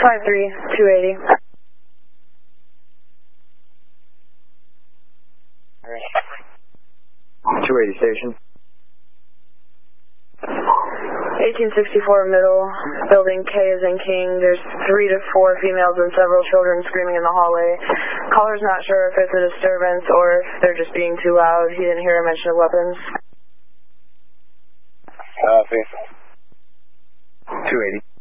280. 280 station. 1864 middle, building K is in King. There's 3 to 4 females and several children screaming in the hallway. Caller's not sure if it's a disturbance or if they're just being too loud. He didn't hear a mention of weapons. Copy. 280.